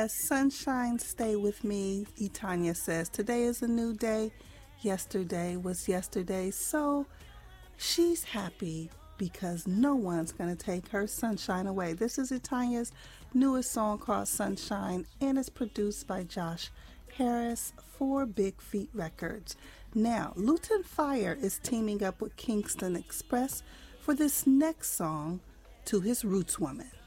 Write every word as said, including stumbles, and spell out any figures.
As sunshine stay with me, Itanya says, today is a new day. Yesterday was yesterday. So she's happy because no one's going to take her sunshine away. This is Itanya's newest song called Sunshine, and it's produced by Josh Harris for Big Feet Records. Now, Luton Fire is teaming up with Kingston Express for this next song, To His Roots Woman.